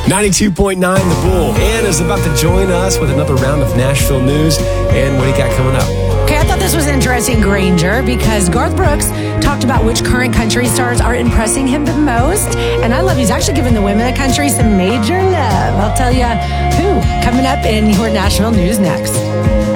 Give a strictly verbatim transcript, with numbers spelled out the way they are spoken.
ninety-two point nine The Bull. Ann is about to join us with another round of Nashville news. And what do you got coming up? Okay, I thought this was interesting, Granger, because Garth Brooks talked about which current country stars are impressing him the most. And I love he's actually giving the women of country some major love. I'll tell you who coming up in your Nashville news next.